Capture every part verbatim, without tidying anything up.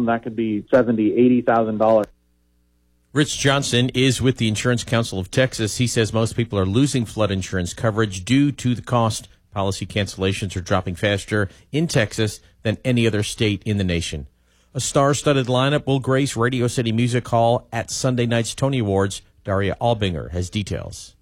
problem, that could be seventy thousand dollars, eighty thousand dollars. Rich Johnson is with the Insurance Council of Texas. He says most people are losing flood insurance coverage due to the cost. Policy cancellations are dropping faster in Texas than any other state in the nation. A star-studded lineup will grace Radio City Music Hall at Sunday night's Tony Awards. Daria Albinger has details.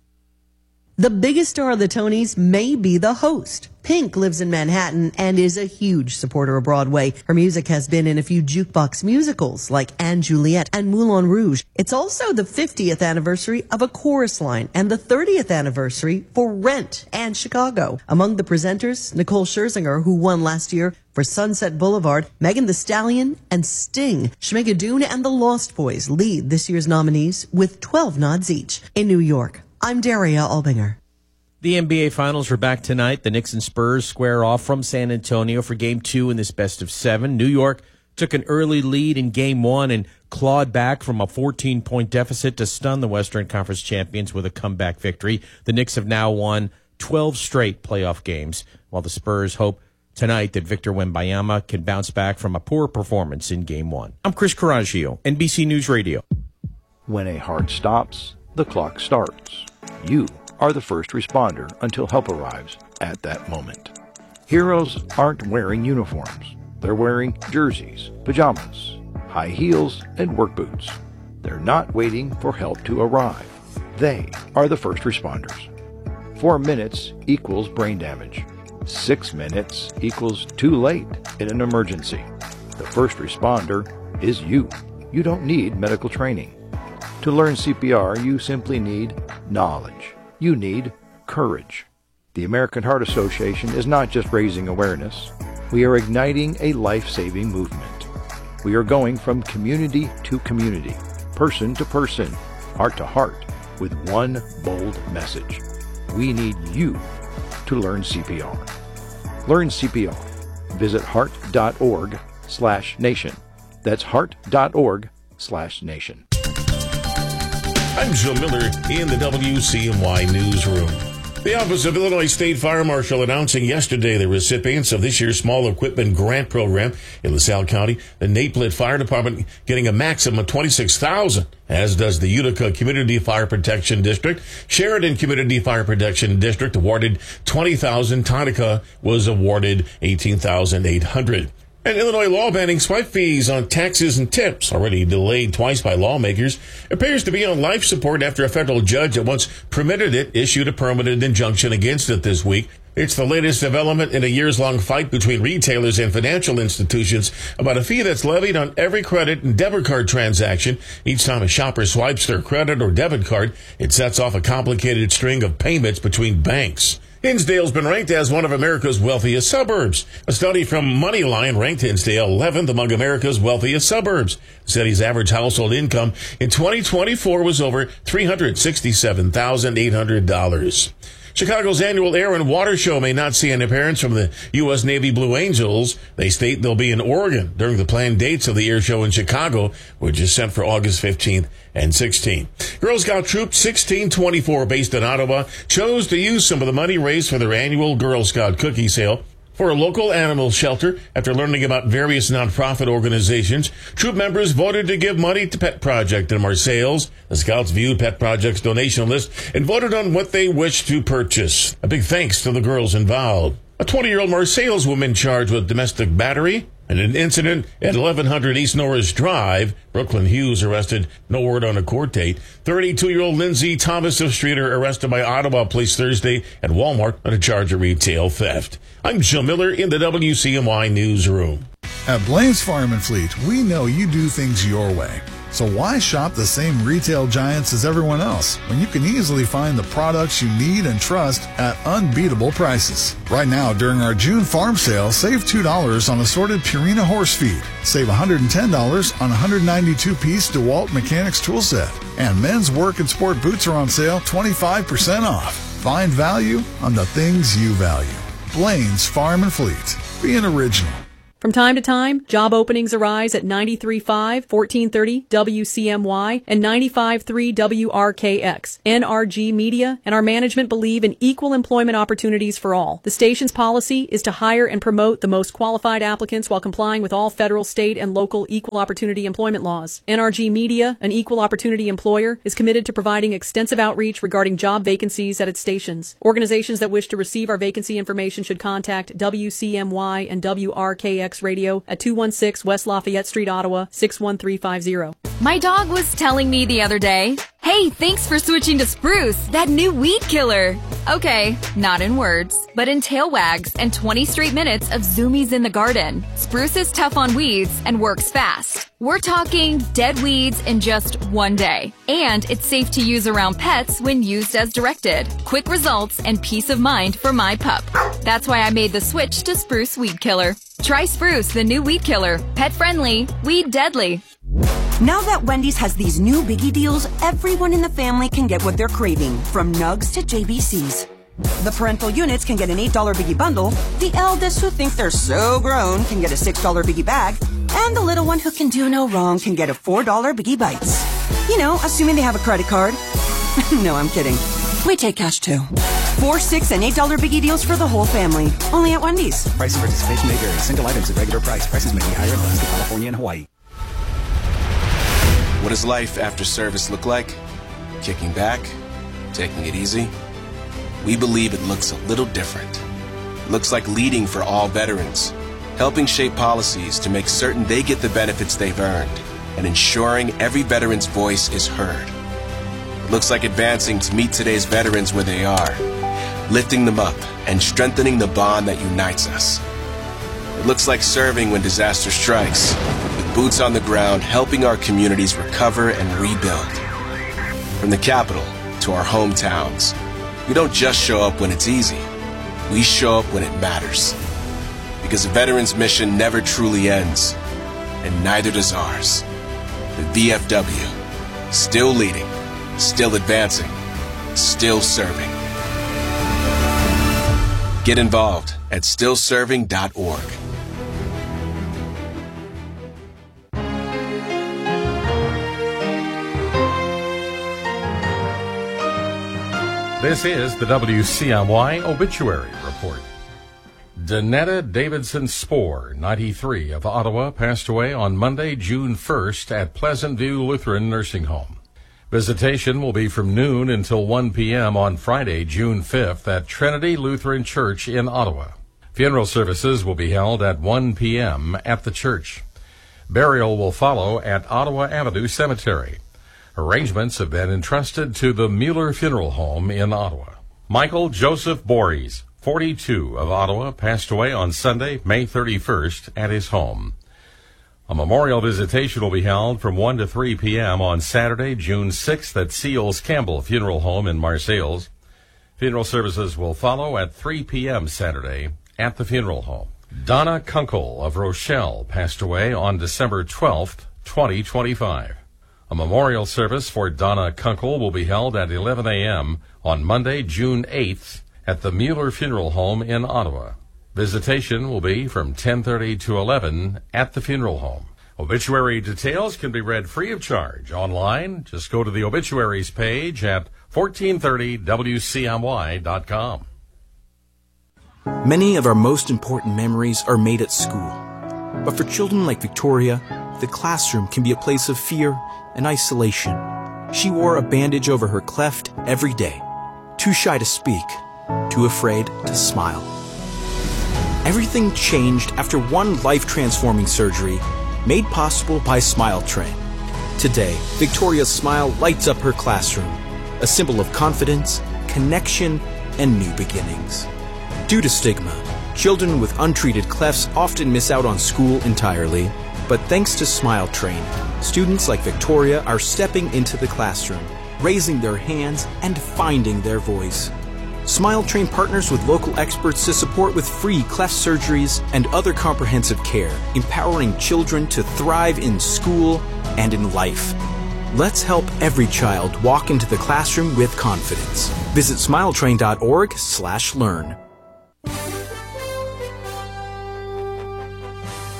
The biggest star of the Tonys may be the host. Pink lives in Manhattan and is a huge supporter of Broadway. Her music has been in a few jukebox musicals like Anne Juliet and Moulin Rouge. It's also the fiftieth anniversary of A Chorus Line and the thirtieth anniversary for Rent and Chicago. Among the presenters, Nicole Scherzinger, who won last year for Sunset Boulevard, Megan Thee Stallion, and Sting. Schmigadoon and the Lost Boys lead this year's nominees with twelve nods each. In New York, I'm Daria Albinger. The N B A Finals are back tonight. The Knicks and Spurs square off from San Antonio for Game two in this best of seven. New York took an early lead in Game one and clawed back from a fourteen-point deficit to stun the Western Conference champions with a comeback victory. The Knicks have now won twelve straight playoff games, while the Spurs hope tonight that Victor Wembanyama can bounce back from a poor performance in Game one. I'm Chris Coraggio, N B C News Radio. When a heart stops, the clock starts. You are the first responder until help arrives at that moment. Heroes aren't wearing uniforms. They're wearing jerseys, pajamas, high heels, and work boots. They're not waiting for help to arrive. They are the first responders. Four minutes equals brain damage. Six minutes equals too late in an emergency. The first responder is you. You don't need medical training. To learn C P R, you simply need knowledge. You need courage. The American Heart Association is not just raising awareness. We are igniting a life-saving movement. We are going from community to community, person to person, heart to heart, with one bold message. We need you to learn C P R. Learn C P R. Visit heart.org slash nation. That's heart.org slash nation. I'm Joe Miller in the W C N Y Newsroom. The Office of Illinois State Fire Marshal announcing yesterday the recipients of this year's Small Equipment Grant Program in LaSalle County. The Naplet Fire Department getting a maximum of twenty-six thousand dollars, as does the Utica Community Fire Protection District. Sheridan Community Fire Protection District awarded twenty thousand dollars. Tonka was awarded eighteen thousand eight hundred dollars. An Illinois law banning swipe fees on taxes and tips, already delayed twice by lawmakers, appears to be on life support after a federal judge that once permitted it issued a permanent injunction against it this week. It's the latest development in a years-long fight between retailers and financial institutions about a fee that's levied on every credit and debit card transaction. Each time a shopper swipes their credit or debit card, it sets off a complicated string of payments between banks. Hinsdale's been ranked as one of America's wealthiest suburbs. A study from Moneyline ranked Hinsdale eleventh among America's wealthiest suburbs. The city's average household income in twenty twenty-four was over three hundred sixty-seven thousand eight hundred dollars. Chicago's annual Air and Water Show may not see an appearance from the U S Navy Blue Angels. They state they'll be in Oregon during the planned dates of the air show in Chicago, which is set for August fifteenth and sixteenth. Girl Scout Troop sixteen twenty-four, based in Ottawa, chose to use some of the money raised for their annual Girl Scout cookie sale for a local animal shelter. After learning about various nonprofit organizations, troop members voted to give money to Pet Project in Marseilles. The Scouts viewed Pet Project's donation list and voted on what they wished to purchase. A big thanks to the girls involved. A twenty-year-old Marseilles woman charged with domestic battery and an incident at eleven hundred East Norris Drive. Brooklyn Hughes arrested. No word on a court date. thirty-two-year-old Lindsay Thomas of Streeter arrested by Ottawa police Thursday at Walmart on a charge of retail theft. I'm Joe Miller in the W C N Y Newsroom. At Blaine's Farm and Fleet, we know you do things your way. So why shop the same retail giants as everyone else when you can easily find the products you need and trust at unbeatable prices? Right now, during our June farm sale, save two dollars on assorted Purina horse feed. Save one hundred ten dollars on one hundred ninety-two piece DeWalt Mechanics tool set. And men's work and sport boots are on sale twenty-five percent off. Find value on the things you value. Blaine's Farm and Fleet. Be an original. From time to time, job openings arise at ninety-three point five, fourteen thirty W C M Y and ninety-five point three W R K X. N R G Media and our management believe in equal employment opportunities for all. The station's policy is to hire and promote the most qualified applicants while complying with all federal, state, and local equal opportunity employment laws. N R G Media, an equal opportunity employer, is committed to providing extensive outreach regarding job vacancies at its stations. Organizations that wish to receive our vacancy information should contact W C M Y and W R K X Radio at two one six West Lafayette Street, Ottawa, six one three five zero. My dog was telling me the other day, "Hey, thanks for switching to Spruce, that new weed killer." Okay, not in words, but in tail wags and twenty straight minutes of zoomies in the garden. Spruce is tough on weeds and works fast. We're talking dead weeds in just one day. And it's safe to use around pets when used as directed. Quick results and peace of mind for my pup. That's why I made the switch to Spruce Weed Killer. Try Spruce, the new weed killer. Pet friendly, weed deadly. Now that Wendy's has these new biggie deals, everyone in the family can get what they're craving, from nugs to J B Cs. The parental units can get an eight dollar biggie bundle, the eldest who thinks they're so grown can get a six dollar biggie bag, and the little one who can do no wrong can get a four dollar biggie bites. You know, assuming they have a credit card. No, I'm kidding. We take cash too. Four, six, and eight dollar biggie deals for the whole family. Only at Wendy's. Price and participation may vary. Single items at regular price. Prices may be higher in Alaska, California, and Hawaii. What does life after service look like? Kicking back? Taking it easy? We believe it looks a little different. It looks like leading for all veterans, helping shape policies to make certain they get the benefits they've earned, and ensuring every veteran's voice is heard. It looks like advancing to meet today's veterans where they are, lifting them up and strengthening the bond that unites us. It looks like serving when disaster strikes, with boots on the ground helping our communities recover and rebuild. From the capital to our hometowns, we don't just show up when it's easy. We show up when it matters. Because a veteran's mission never truly ends, and neither does ours. The V F W, still leading, still advancing, still serving. Get involved at still serving dot org. This is the W C M Y Obituary Report. Danetta Davidson Spohr, ninety-three, of Ottawa, passed away on Monday, June first at Pleasant View Lutheran Nursing Home. Visitation will be from noon until one p.m. on Friday, June fifth at Trinity Lutheran Church in Ottawa. Funeral services will be held at one p.m. at the church. Burial will follow at Ottawa Avenue Cemetery. Arrangements have been entrusted to the Mueller Funeral Home in Ottawa. Michael Joseph Borys, forty-two, of Ottawa, passed away on Sunday, May thirty-first, at his home. A memorial visitation will be held from one to three p.m. on Saturday, June sixth, at Seals Campbell Funeral Home in Marseilles. Funeral services will follow at three p.m. Saturday at the funeral home. Donna Kunkel of Rochelle passed away on December twelfth, twenty twenty-five. A memorial service for Donna Kunkel will be held at eleven a.m. on Monday, June eighth, at the Mueller Funeral Home in Ottawa. Visitation will be from ten thirty to eleven at the funeral home. Obituary details can be read free of charge online. Just go to the obituaries page at fourteen thirty W C M Y dot com. Many of our most important memories are made at school. But for children like Victoria, the classroom can be a place of fear and isolation. She wore a bandage over her cleft every day, too shy to speak, too afraid to smile. Everything changed after one life-transforming surgery made possible by Smile Train. Today, Victoria's smile lights up her classroom, a symbol of confidence, connection, and new beginnings. Due to stigma, children with untreated clefts often miss out on school entirely. But thanks to Smile Train, students like Victoria are stepping into the classroom, raising their hands, and finding their voice. Smile Train partners with local experts to support with free cleft surgeries and other comprehensive care, empowering children to thrive in school and in life. Let's help every child walk into the classroom with confidence. Visit smiletrain dot org slash learn.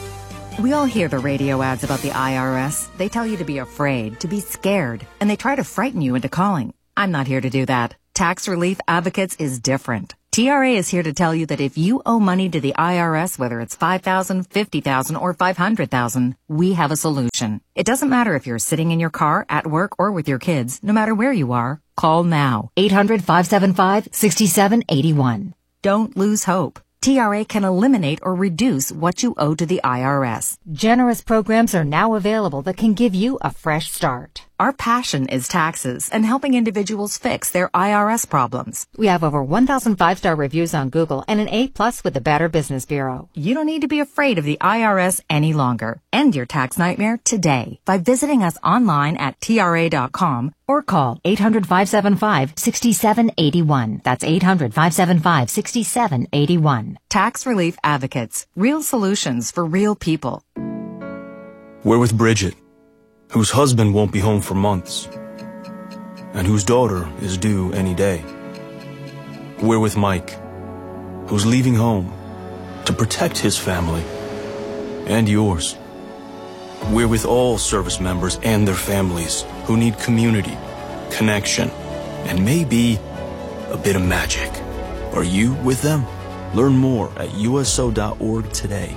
We all hear the radio ads about the I R S. They tell you to be afraid, to be scared, and they try to frighten you into calling. I'm not here to do that. Tax Relief Advocates is different. T R A is here to tell you that if you owe money to the I R S, whether it's five thousand dollars, fifty thousand dollars, or five hundred thousand dollars, we have a solution. It doesn't matter if you're sitting in your car, at work, or with your kids. No matter where you are, call now. eight hundred, five seven five, six seven eight one. Don't lose hope. T R A can eliminate or reduce what you owe to the I R S. Generous programs are now available that can give you a fresh start. Our passion is taxes and helping individuals fix their I R S problems. We have over one thousand five-star reviews on Google and an A plus with the Better Business Bureau. You don't need to be afraid of the I R S any longer. End your tax nightmare today by visiting us online at T R A dot com or call eight hundred, five seven five, six seven eight one. That's eight hundred, five seven five, six seven eight one. Tax Relief Advocates. Real solutions for real people. We're with Bridget, whose husband won't be home for months, and whose daughter is due any day. We're with Mike, who's leaving home to protect his family and yours. We're with all service members and their families who need community, connection, and maybe a bit of magic. Are you with them? Learn more at U S O dot org today.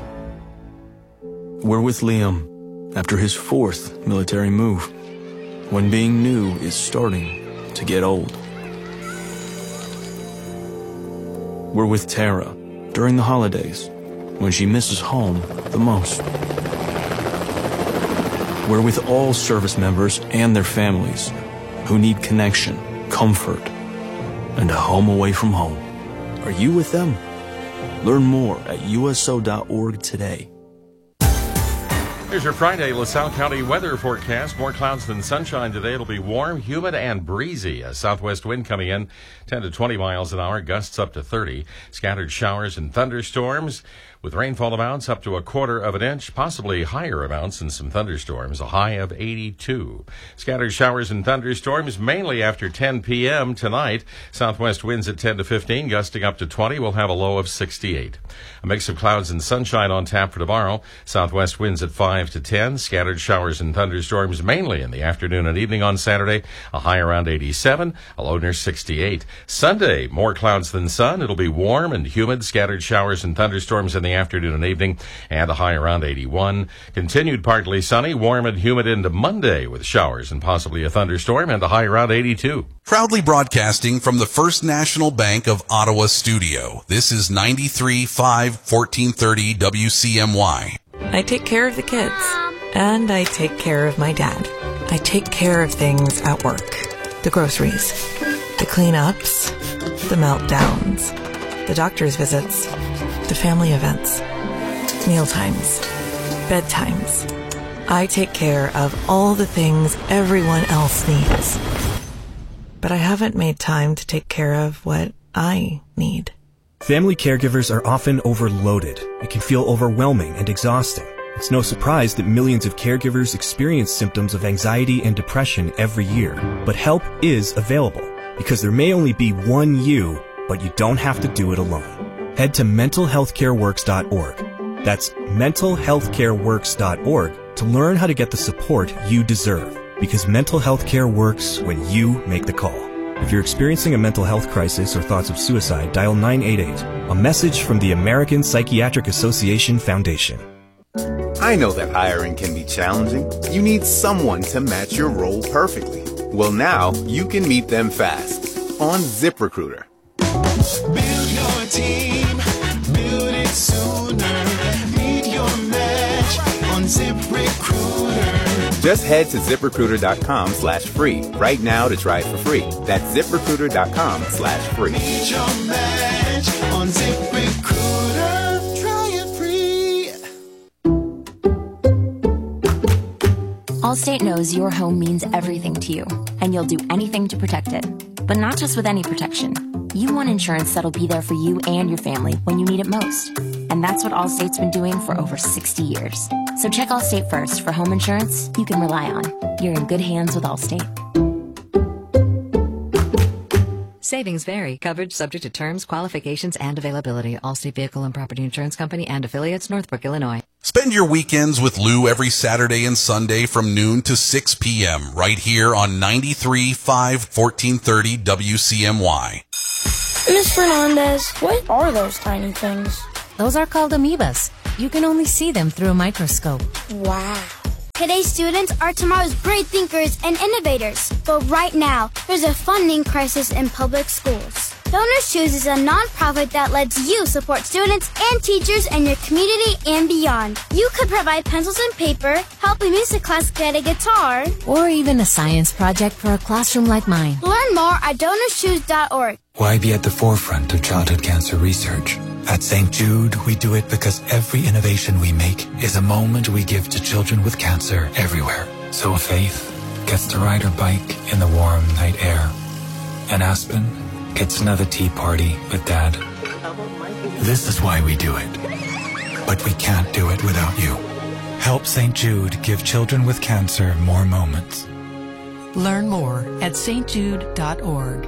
We're with Liam after his fourth military move, when being new is starting to get old. We're with Tara during the holidays, when she misses home the most. We're with all service members and their families who need connection, comfort, and a home away from home. Are you with them? Learn more at U S O dot org today. Here's your Friday LaSalle County weather forecast. More clouds than sunshine today. It'll be warm, humid, and breezy. A southwest wind coming in ten to twenty miles an hour, gusts up to thirty. Scattered showers and thunderstorms with rainfall amounts up to a quarter of an inch, possibly higher amounts and some thunderstorms, a high of eighty-two. Scattered showers and thunderstorms mainly after ten p.m. tonight. Southwest winds at ten to fifteen, gusting up to twenty. We'll have a low of sixty-eight. A mix of clouds and sunshine on tap for tomorrow. Southwest winds at five to ten. Scattered showers and thunderstorms mainly in the afternoon and evening on Saturday. A high around eighty-seven, a low near sixty-eight. Sunday, more clouds than sun. It'll be warm and humid. Scattered showers and thunderstorms in the afternoon and evening, and a high around eighty-one. Continued partly sunny, warm and humid into Monday with showers and possibly a thunderstorm, and a high around eighty-two. Proudly broadcasting from the First National Bank of Ottawa studio. This is ninety-three point five, fourteen thirty W C M Y. I take care of the kids, and I take care of my dad. I take care of things at work. The groceries, the cleanups, the meltdowns, the doctor's visits, the family events, mealtimes, bedtimes. I take care of all the things everyone else needs. But I haven't made time to take care of what I need. Family caregivers are often overloaded. It can feel overwhelming and exhausting. It's no surprise that millions of caregivers experience symptoms of anxiety and depression every year. But help is available, because there may only be one you, but you don't have to do it alone. Head to mental health care works dot org. That's mental health care works dot org to learn how to get the support you deserve, because mental health care works when you make the call. If you're experiencing a mental health crisis or thoughts of suicide, dial nine eight eight. A message from the American Psychiatric Association Foundation. I know that hiring can be challenging. You need someone to match your role perfectly. Well, now you can meet them fast on ZipRecruiter. Build your team, build it sooner. Meet your match on ZipRecruiter. Just head to ZipRecruiter.com slash free right now to try it for free. That's ZipRecruiter.com slash free. Meet your match on ZipRecruiter. Try it free. Allstate knows your home means everything to you, and you'll do anything to protect it. But not just with any protection. You want insurance that'll be there for you and your family when you need it most. And that's what Allstate's been doing for over sixty years. So check Allstate first for home insurance you can rely on. You're in good hands with Allstate. Savings vary. Coverage subject to terms, qualifications, and availability. Allstate Vehicle and Property Insurance Company and affiliates, Northbrook, Illinois. Spend your weekends with Lou every Saturday and Sunday from noon to six p.m. right here on ninety-three point five, fourteen thirty W C M Y. Miss Fernandez, what are those tiny things? Those are called amoebas. You can only see them through a microscope. Wow. Today's students are tomorrow's great thinkers and innovators. But right now, there's a funding crisis in public schools. Donors Choose is a nonprofit that lets you support students and teachers in your community and beyond. You could provide pencils and paper, help a music class get a guitar, or even a science project for a classroom like mine. Learn more at donors choose dot org. Why be at the forefront of childhood cancer research? At Saint Jude, we do it because every innovation we make is a moment we give to children with cancer everywhere. So Faith gets to ride her bike in the warm night air. And Aspen gets another tea party with Dad. This is why we do it. But we can't do it without you. Help Saint Jude give children with cancer more moments. Learn more at S T Jude dot org.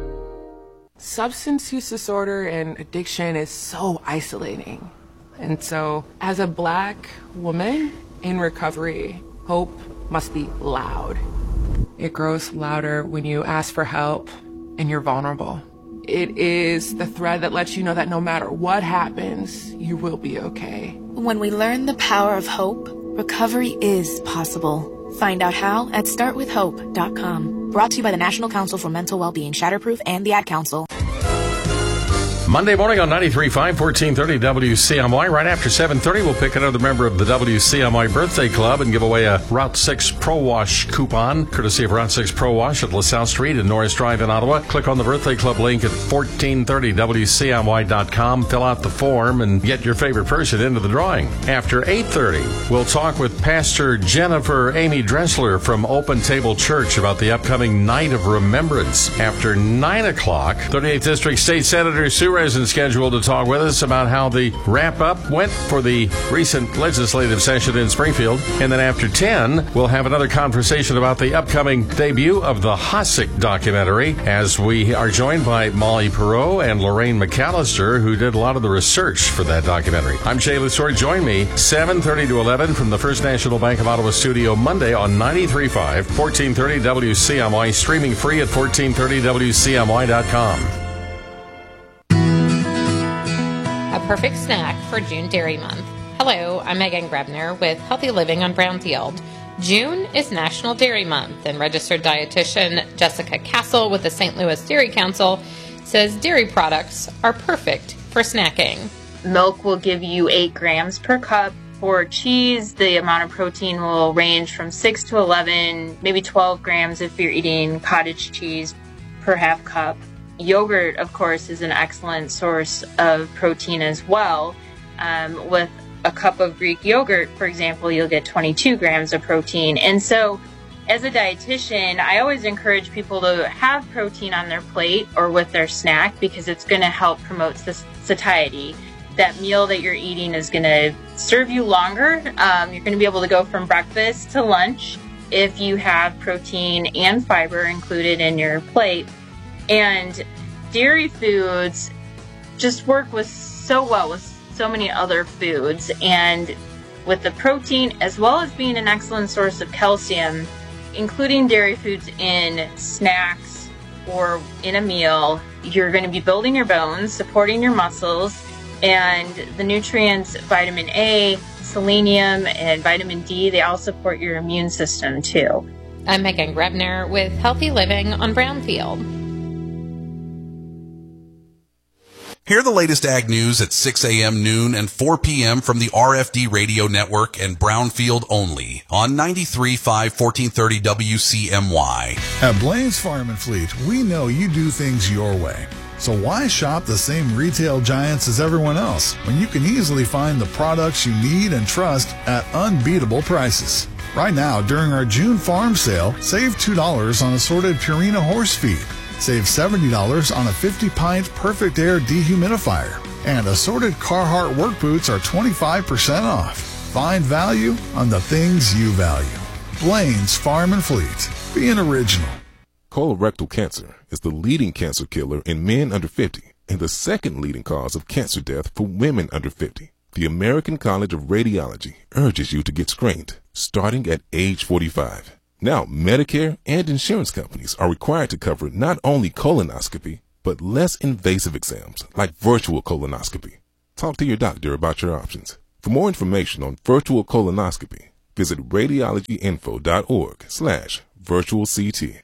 Substance use disorder and addiction is so isolating. And so, as a Black woman in recovery, hope must be loud. It grows louder when you ask for help and you're vulnerable. It is the thread that lets you know that no matter what happens, you will be okay. When we learn the power of hope, recovery is possible. Find out how at start with hope dot com. Brought to you by the National Council for Mental Wellbeing, Shatterproof, and the Ad Council. Monday morning on ninety-three point five, fourteen thirty W C M Y. Right after seven thirty, we'll pick another member of the W C M Y Birthday Club and give away a Route six Pro Wash coupon, courtesy of Route six Pro Wash at LaSalle Street and Norris Drive in Ottawa. Click on the Birthday Club link at fourteen thirty W C M Y dot com. Fill out the form and get your favorite person into the drawing. After eight thirty, we'll talk with Pastor Jennifer Amy Dressler from Open Table Church about the upcoming Night of Remembrance. After nine o'clock, thirty-eighth District State Senator Sue Resin scheduled to talk with us about how the wrap-up went for the recent legislative session in Springfield. And then after ten, we'll have another conversation about the upcoming debut of the Hosick documentary, as we are joined by Molly Perot and Lorraine McAllister, who did a lot of the research for that documentary. I'm Jay Lusor. Join me seven thirty to eleven from the First National Bank of Ottawa studio Monday on ninety-three point five, fourteen thirty W C M Y, streaming free at fourteen thirty W C M Y dot com. A perfect snack for June Dairy Month. Hello, I'm Megan Grebner with Healthy Living on Brownfield. June is National Dairy Month, and registered dietitian Jessica Castle with the Saint Louis Dairy Council says dairy products are perfect for snacking. Milk will give you eight grams per cup. For cheese, the amount of protein will range from six to eleven, maybe twelve grams if you're eating cottage cheese per half cup. Yogurt, of course, is an excellent source of protein as well. Um, with a cup of Greek yogurt, for example, you'll get twenty-two grams of protein. And so, as a dietitian, I always encourage people to have protein on their plate or with their snack because it's going to help promote satiety. That meal that you're eating is going to serve you longer. Um, you're going to be able to go from breakfast to lunch if you have protein and fiber included in your plate. And dairy foods just work with so well with so many other foods, and with the protein as well as being an excellent source of calcium, including dairy foods in snacks or in a meal, you're going to be building your bones, supporting your muscles, and the nutrients vitamin A, selenium, and vitamin D, they all support your immune system too. I'm Megan Grebner with Healthy Living on Brownfield. Hear the latest ag news at six a.m., noon, and four p.m. from the R F D Radio Network and Brownfield only on ninety-three point five, fourteen thirty W C M Y. At Blaine's Farm and Fleet, we know you do things your way. So why shop the same retail giants as everyone else when you can easily find the products you need and trust at unbeatable prices? Right now, during our June farm sale, save two dollars on assorted Purina horse feed. Save seventy dollars on a fifty pint Perfect Air dehumidifier. And assorted Carhartt work boots are twenty-five percent off. Find value on the things you value. Blaine's Farm and Fleet. Be an original. Colorectal cancer is the leading cancer killer in men under fifty and the second leading cause of cancer death for women under fifty. The American College of Radiology urges you to get screened, starting at age forty-five. Now, Medicare and insurance companies are required to cover not only colonoscopy, but less invasive exams like virtual colonoscopy. Talk to your doctor about your options. For more information on virtual colonoscopy, visit radiologyinfo.org slash virtual CT.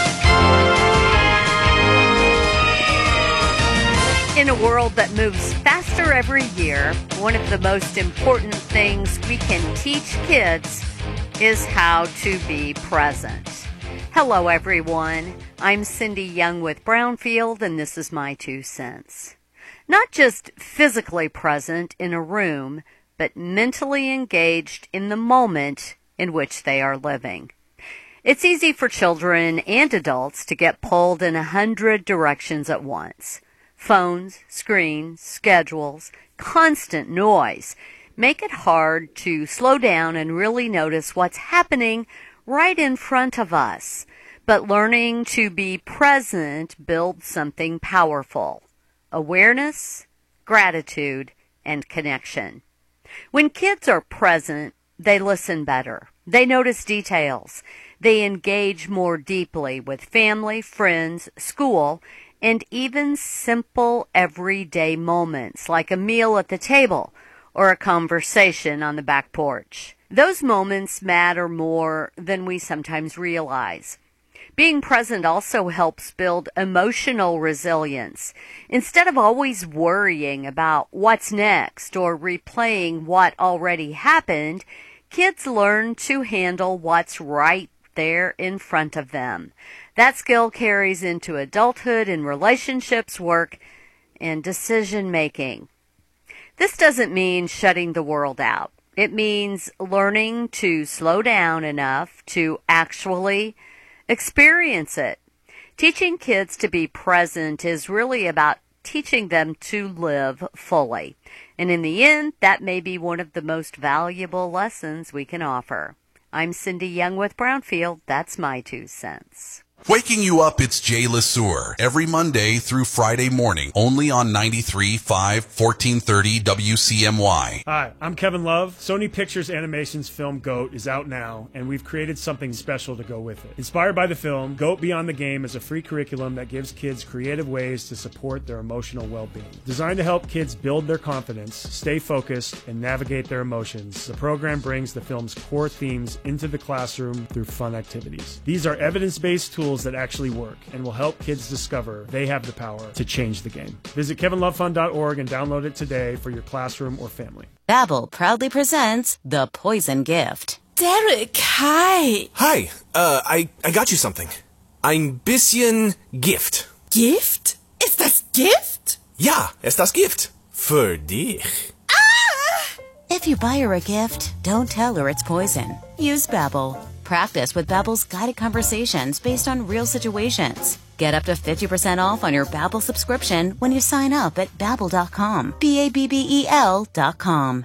In a world that moves faster every year, one of the most important things we can teach kids is how to be present. Hello, everyone. I'm Cindy Young with Brownfield, and this is my two cents. Not just physically present in a room, but mentally engaged in the moment in which they are living. It's easy for children and adults to get pulled in a hundred directions at once. Phones, screens, schedules, constant noise make it hard to slow down and really notice what's happening right in front of us. But learning to be present builds something powerful: awareness, gratitude, and connection. When kids are present, they listen better. They notice details. They engage more deeply with family, friends, school, and even simple everyday moments like a meal at the table or a conversation on the back porch. Those moments matter more than we sometimes realize. Being present also helps build emotional resilience. Instead of always worrying about what's next or replaying what already happened, kids learn to handle what's right there in front of them. That skill carries into adulthood in relationships, work, and decision making. This doesn't mean shutting the world out. It means learning to slow down enough to actually experience it. Teaching kids to be present is really about teaching them to live fully. And in the end, that may be one of the most valuable lessons we can offer. I'm Cindy Young with Brownfield. That's my two cents. Waking you up, it's Jay LeSueur. Every Monday through Friday morning, only on ninety-three point five, fourteen thirty W C M Y. Hi, I'm Kevin Love. Sony Pictures Animation's film GOAT is out now, and we've created something special to go with it. Inspired by the film, GOAT Beyond the Game is a free curriculum that gives kids creative ways to support their emotional well-being. Designed to help kids build their confidence, stay focused, and navigate their emotions, the program brings the film's core themes into the classroom through fun activities. These are evidence-based tools that actually work and will help kids discover they have the power to change the game. Visit kevin love fund dot org and download it today for your classroom or family. Babbel proudly presents The Poison Gift. Derek, hi. Hi, uh, I, I got you something. Ein bisschen Gift. Gift? Ist das Gift? Ja, ist das Gift. Für dich. Ah! If you buy her a gift, don't tell her it's poison. Use Babbel. Practice with Babbel's guided conversations based on real situations. Get up to fifty percent off on your Babbel subscription when you sign up at babbel dot com. B A B B E L dot com.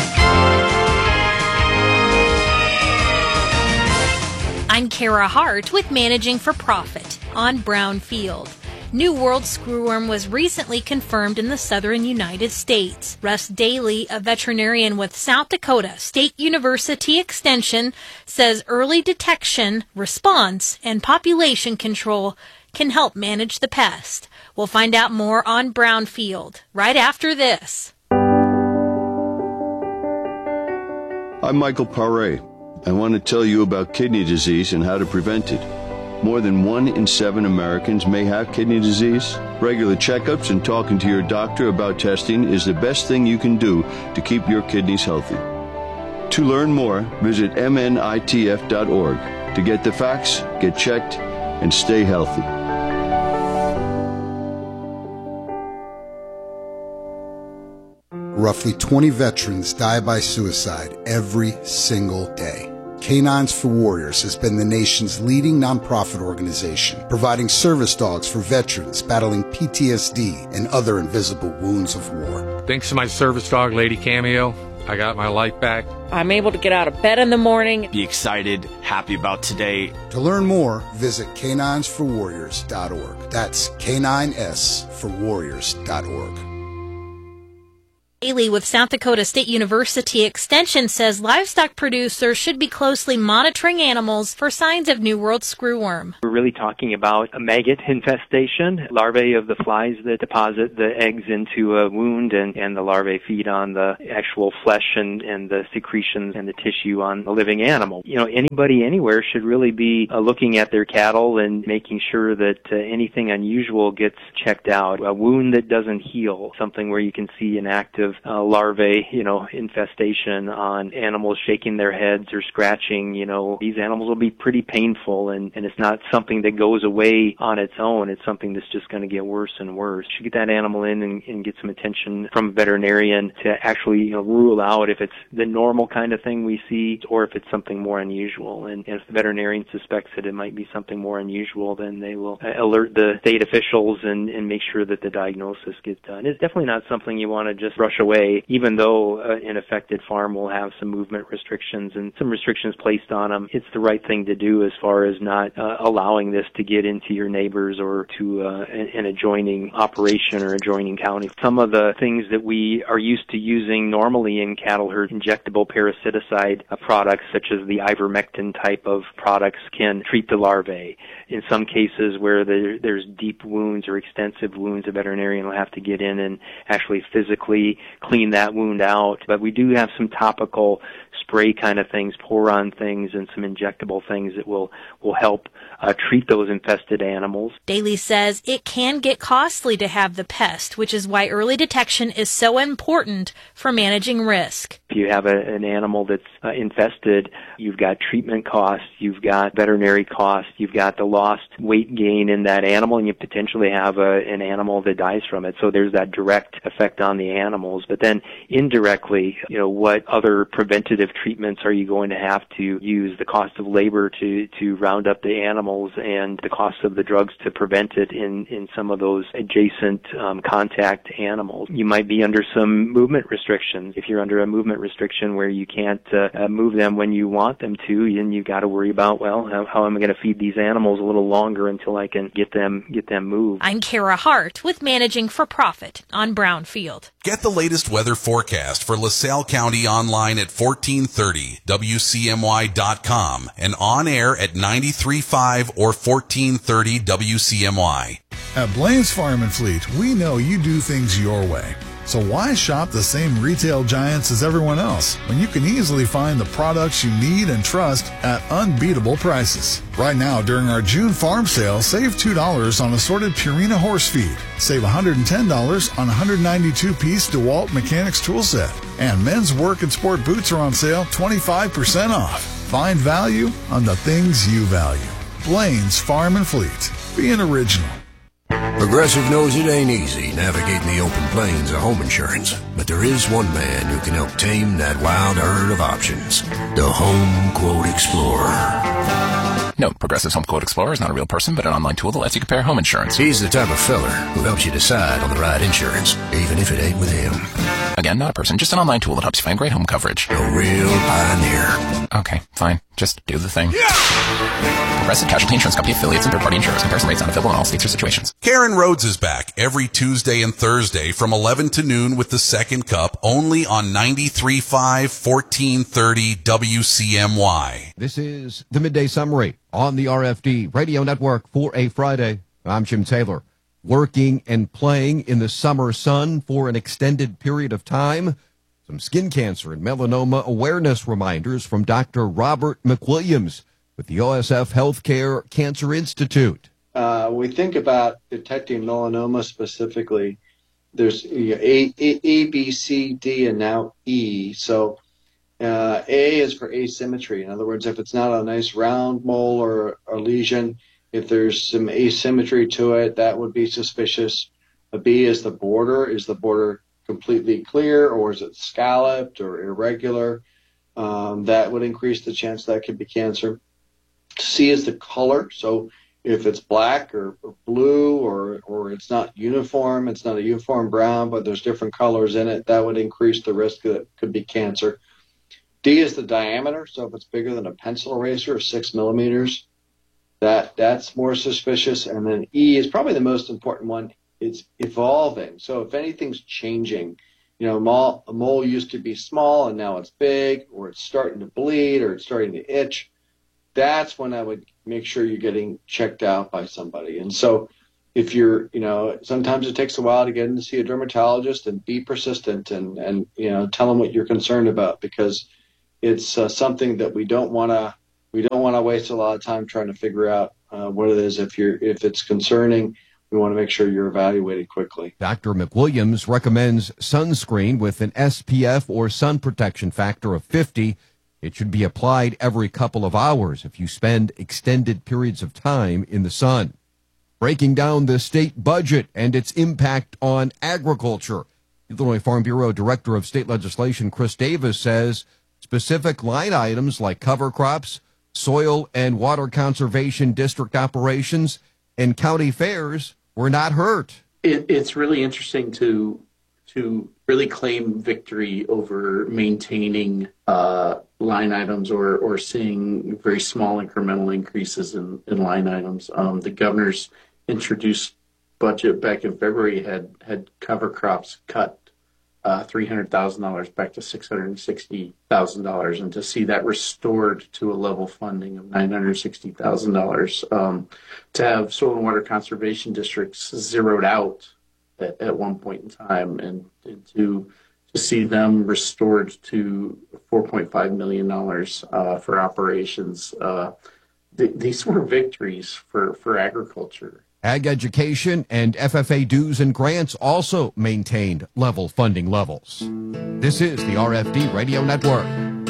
I'm Kara Hart with Managing for Profit on Brownfield. New World screwworm was recently confirmed in the southern United States. Russ Daly, a veterinarian with South Dakota State University Extension, says early detection, response, and population control can help manage the pest. We'll find out more on Brownfield right after this. I'm Michael Paré. I want to tell you about kidney disease and how to prevent it. More than one in seven Americans may have kidney disease. Regular checkups and talking to your doctor about testing is the best thing you can do to keep your kidneys healthy. To learn more, visit M N I T F dot org to get the facts, get checked, and stay healthy. Roughly twenty veterans die by suicide every single day. Canines for Warriors has been the nation's leading nonprofit organization, providing service dogs for veterans battling P T S D and other invisible wounds of war. Thanks to my service dog, Lady Cameo, I got my life back. I'm able to get out of bed in the morning. Be excited, happy about today. To learn more, visit canines for warriors dot org. That's K nine S for warriors dot org. Daly with South Dakota State University Extension says livestock producers should be closely monitoring animals for signs of New World screwworm. We're really talking about a maggot infestation, larvae of the flies that deposit the eggs into a wound, and, and the larvae feed on the actual flesh and, and the secretions and the tissue on the living animal. You know, anybody anywhere should really be uh, looking at their cattle and making sure that uh, anything unusual gets checked out. A wound that doesn't heal, something where you can see an active Uh, larvae, you know, infestation on animals shaking their heads or scratching, you know, these animals will be pretty painful, and, and it's not something that goes away on its own. It's something that's just going to get worse and worse. You should get that animal in and, and get some attention from a veterinarian to actually, you know, rule out if it's the normal kind of thing we see or if it's something more unusual. And, and if the veterinarian suspects that it might be something more unusual, then they will uh, alert the state officials and, and make sure that the diagnosis gets done. It's definitely not something you want to just rush away, even though uh, an affected farm will have some movement restrictions and some restrictions placed on them. It's the right thing to do as far as not uh, allowing this to get into your neighbors or to uh, an, an adjoining operation or adjoining county. Some of the things that we are used to using normally in cattle herd, injectable parasiticide uh, products such as the ivermectin type of products, can treat the larvae. In some cases where there, there's deep wounds or extensive wounds, a veterinarian will have to get in and actually physically clean that wound out. But we do have some topical spray kind of things, pour on things, and some injectable things that will, will help uh, treat those infested animals. Daly says it can get costly to have the pest, which is why early detection is so important for managing risk. If you have a, an animal that's uh, infested, you've got treatment costs, you've got veterinary costs, you've got the lost weight gain in that animal, and you potentially have a, an animal that dies from it. So there's that direct effect on the animals. But then indirectly, you know, what other preventative treatments are you going to have to use? The cost of labor to, to round up the animals and the cost of the drugs to prevent it in, in some of those adjacent um, contact animals. You might be under some movement restrictions. If you're under a movement restriction where you can't uh, uh, move them when you want them to, then you've got to worry about, well, how, how am I going to feed these animals a little longer until I can get them get them moved? I'm Kara Hart with Managing for Profit on Brownfield. Get the latest weather forecast for LaSalle County online at fourteen thirty W C M Y dot com and on air at ninety-three point five or fourteen thirty W C M Y. At Blaine's Farm and Fleet, we know you do things your way. So why shop the same retail giants as everyone else when you can easily find the products you need and trust at unbeatable prices? Right now, during our June farm sale, save two dollars on assorted Purina horse feed. Save one hundred ten dollars on one hundred ninety-two piece DeWalt Mechanics tool set. And men's work and sport boots are on sale twenty-five percent off. Find value on the things you value. Blaine's Farm and Fleet. Be an original. Progressive knows it ain't easy navigating the open plains of home insurance, but there is one man who can help tame that wild herd of options. The Home Quote Explorer. Note, Progressive's Home Quote Explorer is not a real person, but an online tool that lets you compare home insurance. He's the type of feller who helps you decide on the right insurance, even if it ain't with him. Again, not a person, just an online tool that helps you find great home coverage. A real pioneer. Okay, fine. Just do the thing. Yeah! Progressive Casualty Insurance Company affiliates and third-party insurers. Comparison rates not available in all states or situations. Karen Rhodes is back every Tuesday and Thursday from eleven to noon with the Second Cup, only on ninety-three point five, fourteen thirty W C M Y. This is the Midday Summary on the R F D Radio Network for a Friday. I'm Jim Taylor. Working and playing in the summer sun for an extended period of time. Some skin cancer and melanoma awareness reminders from Doctor Robert McWilliams with the O S F Healthcare Cancer Institute. Uh, we think about detecting melanoma specifically. There's you know, A, A, A, B, C, D, and now E. So uh, A is for asymmetry. In other words, if it's not a nice round mole or a lesion, if there's some asymmetry to it, that would be suspicious. A B is the border. Is the border completely clear, or is it scalloped or irregular? Um, that would increase the chance that could be cancer. C is the color. So if it's black or, or blue, or or it's not uniform, it's not a uniform brown, but there's different colors in it, that would increase the risk that it could be cancer. D is the diameter. So if it's bigger than a pencil eraser, or six millimeters, that that's more suspicious. And then E is probably the most important one. It's evolving. So if anything's changing, you know, mole, a mole used to be small and now it's big, or it's starting to bleed, or it's starting to itch, that's when I would make sure you're getting checked out by somebody. And so if you're, you know, sometimes it takes a while to get in to see a dermatologist, and be persistent and, and you know, tell them what you're concerned about, because it's uh, something that we don't want to, we don't want to waste a lot of time trying to figure out uh, what it is. If you're, if it's concerning, we want to make sure you're evaluated quickly. Doctor McWilliams recommends sunscreen with an S P F or sun protection factor of fifty. It should be applied every couple of hours if you spend extended periods of time in the sun. Breaking down the state budget and its impact on agriculture. Illinois Farm Bureau Director of State Legislation Chris Davis says specific line items like cover crops, soil and water conservation district operations, and county fairs were not hurt. It, it's really interesting to to really claim victory over maintaining uh, line items or or seeing very small incremental increases in, in line items. Um, the governor's introduced budget back in February had had cover crops cut uh, three hundred thousand dollars back to six hundred sixty thousand dollars, and to see that restored to a level funding of nine hundred sixty thousand dollars, um, to have soil and water conservation districts zeroed out at, at one point in time, and, and to to see them restored to four point five million dollars uh, for operations. Uh, th- these were victories for, for agriculture. Ag education and F F A dues and grants also maintained level funding levels. This is the R F D Radio Network.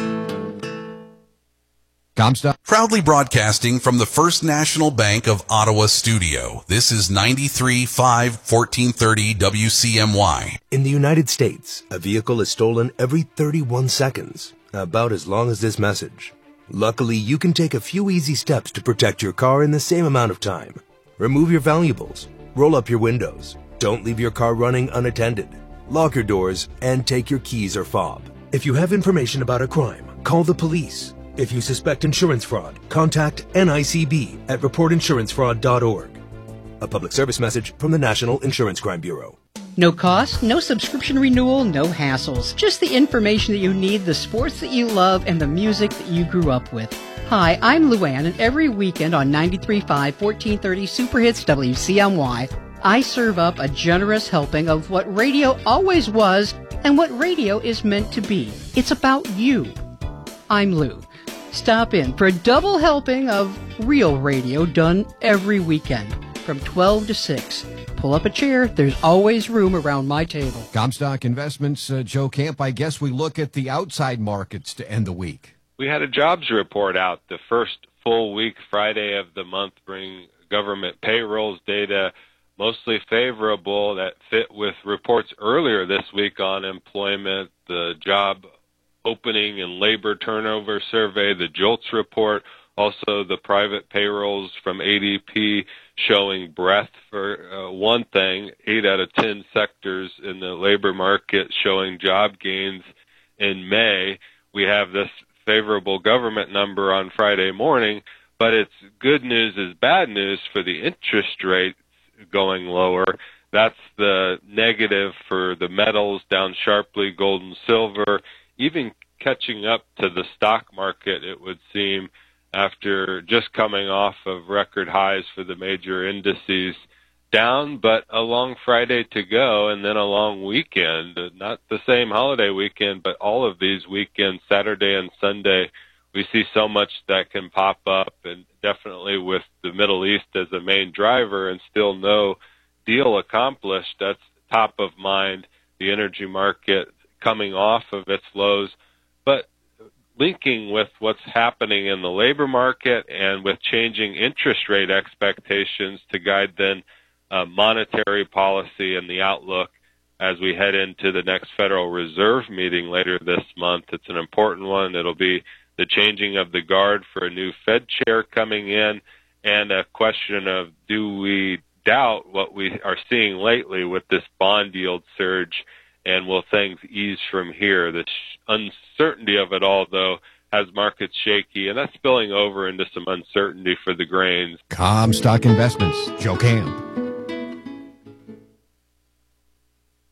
Comstock. Proudly broadcasting from the First National Bank of Ottawa studio. This is ninety-three point five, fourteen thirty W C M Y. In the United States, a vehicle is stolen every thirty-one seconds, about as long as this message. Luckily, you can take a few easy steps to protect your car in the same amount of time. Remove your valuables, roll up your windows, don't leave your car running unattended, lock your doors, and take your keys or fob. If you have information about a crime, call the police. If you suspect insurance fraud, contact N I C B at report insurance fraud dot org. A public service message from the National Insurance Crime Bureau. No cost, no subscription renewal, no hassles. Just the information that you need, the sports that you love, and the music that you grew up with. Hi, I'm Luann, and every weekend on ninety-three point five, fourteen thirty Super Hits W C M Y, I serve up a generous helping of what radio always was and what radio is meant to be. It's about you. I'm Lou. Stop in for a double helping of real radio done every weekend from twelve to six. Pull up a chair. There's always room around my table. Comstock Investments, uh, Joe Camp, I guess we look at the outside markets to end the week. We had a jobs report out the first full week, Friday of the month, bring government payrolls data mostly favorable that fit with reports earlier this week on employment, the job opening and labor turnover survey, the JOLTS report, also the private payrolls from A D P showing breadth for uh, one thing, eight out of ten sectors in the labor market showing job gains in May. We have this favorable government number on Friday morning, but it's good news is bad news for the interest rates going lower. That's the negative for the metals, down sharply, gold and silver, even catching up to the stock market, it would seem, after just coming off of record highs for the major indices. Down, but a long Friday to go, and then a long weekend. Not the same holiday weekend, but all of these weekends, Saturday and Sunday, we see so much that can pop up, and definitely with the Middle East as a main driver and still no deal accomplished, that's top of mind. The energy market coming off of its lows, but linking with what's happening in the labor market and with changing interest rate expectations to guide then Uh, monetary policy and the outlook as we head into the next Federal Reserve meeting later this month. It's an important one. It'll be the changing of the guard for a new Fed chair coming in, and a question of do we doubt what we are seeing lately with this bond yield surge, and will things ease from here? The sh- uncertainty of it all, though, has markets shaky, and that's spilling over into some uncertainty for the grains. Comstock Investments, Joe Camp.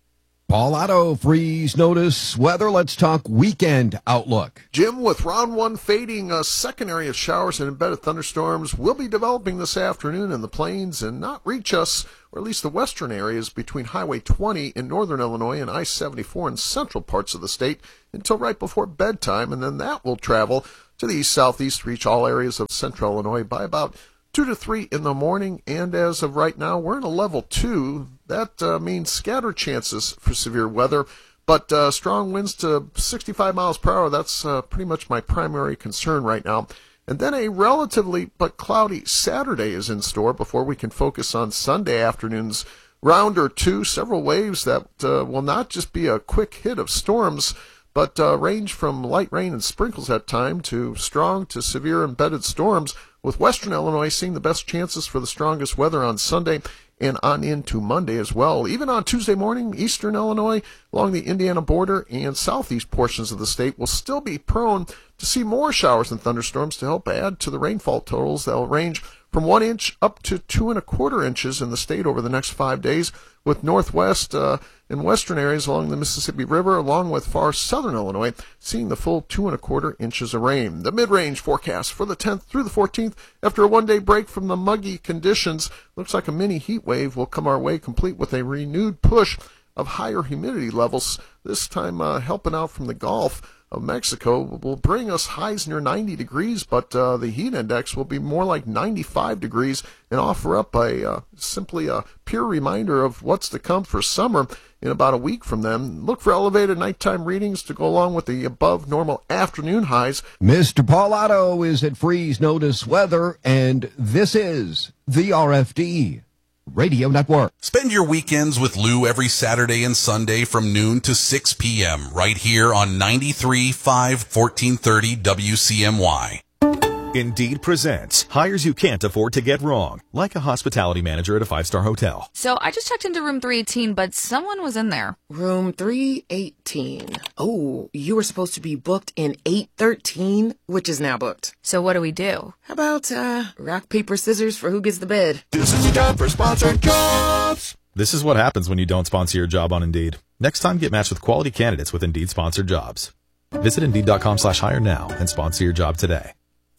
Paul Otto, freeze notice weather. Let's talk weekend outlook. Jim, with round one fading, a second area of showers and embedded thunderstorms will be developing this afternoon in the plains and not reach us, or at least the western areas between Highway twenty in northern Illinois and I seventy-four in central parts of the state until right before bedtime, and then that will travel to the east-southeast, reach all areas of central Illinois by about two to three in the morning, and as of right now, we're in a level two. That uh, means scattered chances for severe weather, but uh, strong winds to sixty-five miles per hour. That's uh, pretty much my primary concern right now. And then a relatively but cloudy Saturday is in store before we can focus on Sunday afternoon's round or two. Several waves that uh, will not just be a quick hit of storms, but uh, range from light rain and sprinkles at time to strong to severe embedded storms, with western Illinois seeing the best chances for the strongest weather on Sunday and on into Monday as well. Even on Tuesday morning, eastern Illinois, along the Indiana border and southeast portions of the state will still be prone to see more showers and thunderstorms to help add to the rainfall totals. They'll range from one inch up to two and a quarter inches in the state over the next five days, with northwest uh, and western areas along the Mississippi River, along with far southern Illinois, seeing the full two and a quarter inches of rain. The mid-range forecast for the tenth through the fourteenth, after a one-day break from the muggy conditions, looks like a mini heat wave will come our way, complete with a renewed push of higher humidity levels, this time uh, helping out from the Gulf of Mexico, will bring us highs near ninety degrees, but uh, the heat index will be more like ninety-five degrees and offer up a uh, simply a pure reminder of what's to come for summer in about a week from then. Look for elevated nighttime readings to go along with the above normal afternoon highs. Mister Paul Otto is at freeze notice weather, and this is the R F D Radio Network. Spend your weekends with Lou every Saturday and Sunday from noon to six p.m. right here on ninety-three point five, fourteen thirty W C M Y. Indeed presents hires you can't afford to get wrong, like a hospitality manager at a five-star hotel. So I just checked into room three eighteen, but someone was in there. Room three eighteen. Oh, you were supposed to be booked in eight thirteen, which is now booked. So what do we do? How about, uh, rock, paper, scissors for who gets the bed? This is your time for sponsored jobs. This is what happens when you don't sponsor your job on Indeed. Next time, get matched with quality candidates with Indeed sponsored jobs. Visit Indeed.com slash hire now and sponsor your job today.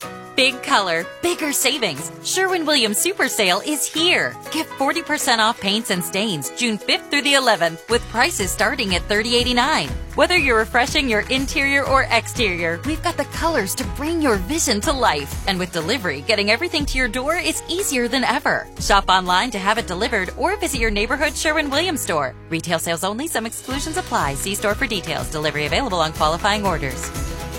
Big color, bigger savings. Sherwin-Williams Super Sale is here. Get forty percent off paints and stains June fifth through the eleventh with prices starting at thirty eighty-nine. Whether you're refreshing your interior or exterior, we've got the colors to bring your vision to life. And with delivery, getting everything to your door is easier than ever. Shop online to have it delivered or visit your neighborhood Sherwin-Williams store. Retail sales only. Some exclusions apply. See store for details. Delivery available on qualifying orders.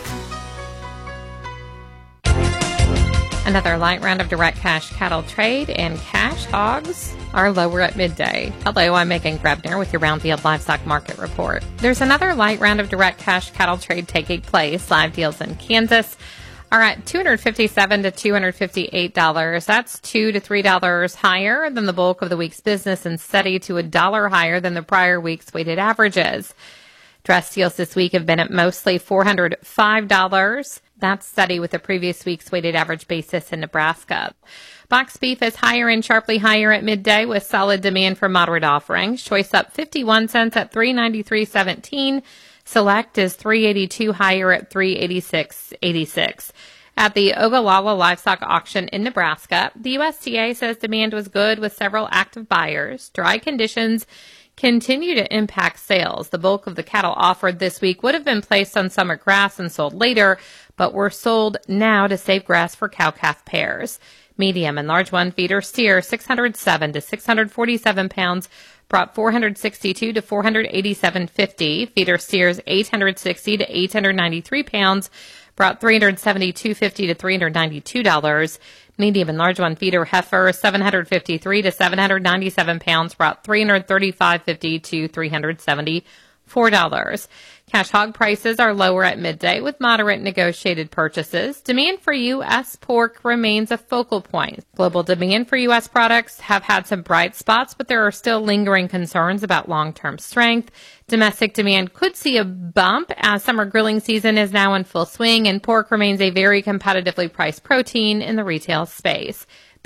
Another light round of direct cash cattle trade, and cash hogs are lower at midday. Hello, I'm Megan Grebner with your Brownfield Livestock Market Report. There's another light round of direct cash cattle trade taking place. Live deals in Kansas are at two hundred fifty-seven to two hundred fifty-eight dollars. That's two to three dollars higher than the bulk of the week's business and steady to a dollar higher than the prior week's weighted averages. Dress deals this week have been at mostly four hundred five dollars. That's steady with the previous week's weighted average basis in Nebraska. Box beef is higher and sharply higher at midday with solid demand for moderate offerings. Choice up fifty-one cents at three ninety-three seventeen. Select is three eighty-two higher at three eighty-six eighty-six. At the Ogallala Livestock Auction in Nebraska, the U S D A says demand was good with several active buyers. Dry conditions continue to impact sales. The bulk of the cattle offered this week would have been placed on summer grass and sold later, but were sold now to save grass for cow-calf pairs. Medium and large one feeder steer six hundred seven to six hundred forty-seven pounds brought four hundred sixty-two to four hundred eighty-seven fifty. Feeder steers eight hundred sixty to eight hundred ninety-three pounds brought three hundred seventy-two fifty to three hundred ninety-two dollars. Medium and large one feeder heifer seven hundred fifty-three to seven hundred ninety-seven pounds brought three hundred thirty-five fifty to three hundred seventy-four dollars. Cash hog prices are lower at midday with moderate negotiated purchases. Demand for U S pork remains a focal point. Global demand for U S products have had some bright spots, but there are still lingering concerns about long-term strength. Domestic demand could see a bump as summer grilling season is now in full swing, and pork remains a very competitively priced protein in the retail space.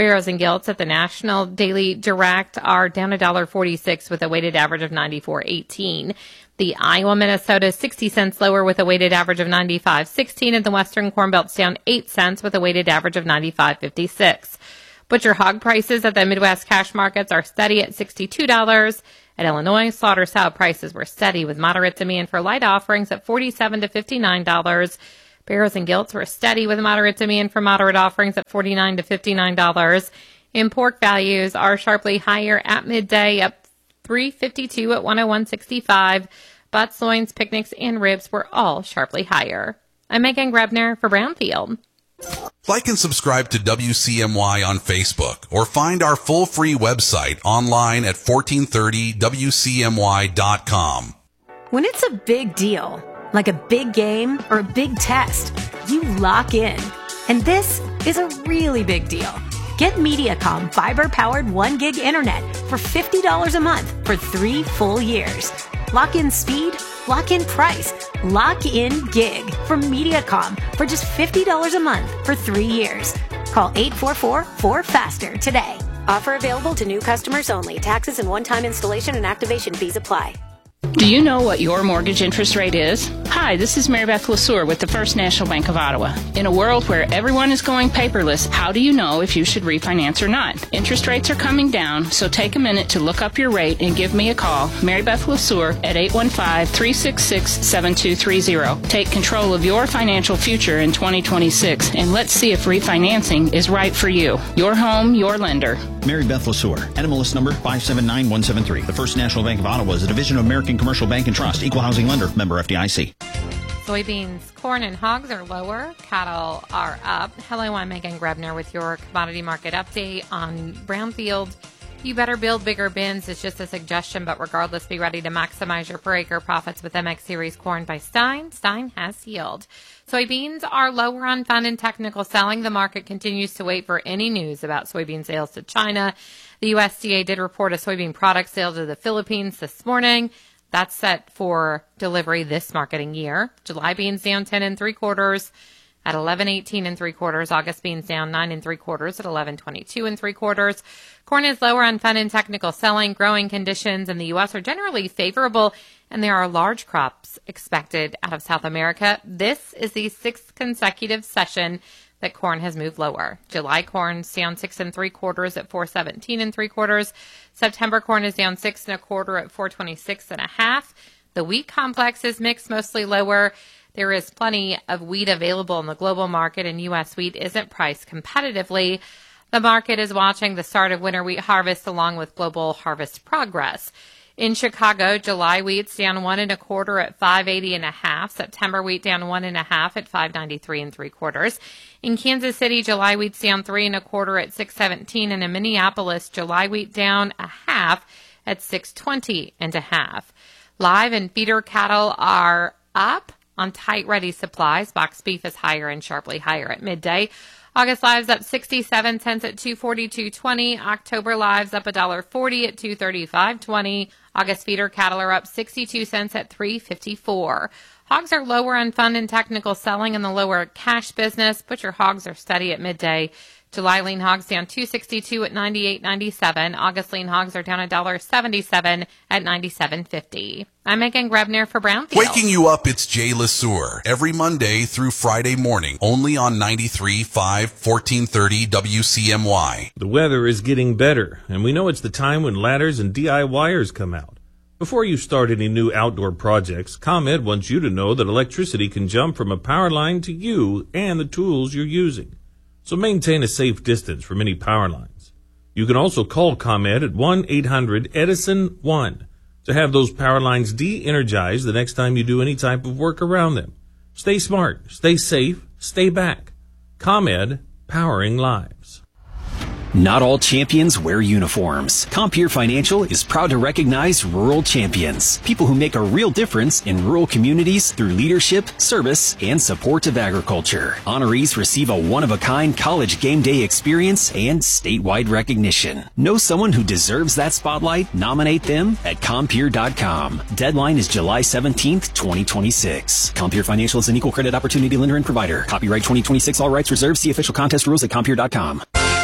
Barrows and Gilts at the National Daily Direct are down one dollar forty-six with a weighted average of ninety-four eighteen. The Iowa, Minnesota is sixty cents lower with a weighted average of ninety-five sixteen, and the Western Corn Belt's down eight cents with a weighted average of ninety-five fifty-six. Butcher hog prices at the Midwest cash markets are steady at sixty-two dollars. At Illinois, slaughter sow prices were steady with moderate demand for light offerings at forty-seven to fifty-nine dollars. Barrows and Gilts were steady with moderate demand for moderate offerings at forty-nine to fifty-nine dollars. And pork values are sharply higher at midday, up three fifty-two at one oh one sixty-five. Butts, loins, picnics, and ribs were all sharply higher. I'm Megan Grebner for Brownfield. Like and subscribe to W C M Y on Facebook or find our full free website online at fourteen thirty W C M Y dot com. When it's a big deal, like a big game or a big test, you lock in. And this is a really big deal. Get Mediacom fiber-powered one gig internet for fifty dollars a month for three full years. Lock in speed, lock in price, lock in gig from Mediacom for just fifty dollars a month for three years. Call eight four four, four faster today. Offer available to new customers only. Taxes and one-time installation and activation fees apply. Do you know what your mortgage interest rate is? Hi, this is Mary Beth LeSueur with the First National Bank of Ottawa. In a world where everyone is going paperless, how do you know if you should refinance or not? Interest rates are coming down, so take a minute to look up your rate and give me a call, Mary Beth LeSueur, at eight one five, three six six, seven two three zero. Take control of your financial future in twenty twenty-six, and let's see if refinancing is right for you. Your home, your lender. Mary Beth LeSueur, N M L S number five seven nine one seven three. The First National Bank of Ottawa is a division of American Commercial Bank and Trust, equal housing lender, member F D I C. Soybeans, corn, and hogs are lower. Cattle are up. Hello, I'm Megan Grebner with your commodity market update on Brownfield. You better build bigger bins. It's just a suggestion, but regardless, be ready to maximize your per acre profits with M X Series corn by Stein. Stein has yield. Soybeans are lower on fund and technical selling. The market continues to wait for any news about soybean sales to China. The U S D A did report a soybean product sale to the Philippines this morning. That's set for delivery this marketing year. July beans down ten and three quarters at eleven eighteen and three quarters. August beans down nine and three quarters at eleven twenty-two and three quarters. Corn is lower on fund and technical selling. Growing conditions in the U S are generally favorable, and there are large crops expected out of South America. This is the sixth consecutive session that corn has moved lower. July corn's down six and three quarters at four seventeen and three quarters. September corn is down six and a quarter at four twenty-six and a half. The wheat complex is mixed, mostly lower. There is plenty of wheat available in the global market, and U S wheat isn't priced competitively. The market is watching the start of winter wheat harvest along with global harvest progress. In Chicago, July wheat's down one and a quarter at five eighty and a half. September wheat down one and a half at five ninety-three and three quarters. In Kansas City, July wheat's down three and a quarter at six seventeen, and in Minneapolis, July wheat down a half at six twenty and a half. Live and feeder cattle are up on tight ready supplies. Box beef is higher and sharply higher at midday. August lives up sixty-seven cents at two forty-two twenty. October lives up one dollar forty at two thirty-five twenty. August feeder cattle are up sixty-two cents at three fifty-four. Hogs are lower on fund and technical selling in the lower cash business. Butcher hogs are steady at midday. July lean hogs down two sixty-two at ninety-eight ninety-seven. August lean hogs are down one dollar seventy-seven at ninety-seven fifty. I'm Megan Grebner for Brownfield. Waking you up, it's Jay LeSueur. Every Monday through Friday morning, only on ninety-three point five, fourteen thirty W C M Y. The weather is getting better, and we know it's the time when ladders and DIYers come out. Before you start any new outdoor projects, ComEd wants you to know that electricity can jump from a power line to you and the tools you're using. So maintain a safe distance from any power lines. You can also call ComEd at one eight hundred Edison one to have those power lines de-energized the next time you do any type of work around them. Stay smart, stay safe, stay back. ComEd, powering lives. Not all champions wear uniforms. Compeer Financial is proud to recognize rural champions, people who make a real difference in rural communities through leadership, service, and support of agriculture. Honorees receive a one-of-a-kind college game day experience and statewide recognition. Know someone who deserves that spotlight? Nominate them at Compeer dot com. Deadline is July seventeenth, twenty twenty-six. Compeer Financial is an equal credit opportunity lender and provider. Copyright twenty twenty-six, all rights reserved. See official contest rules at Compeer dot com.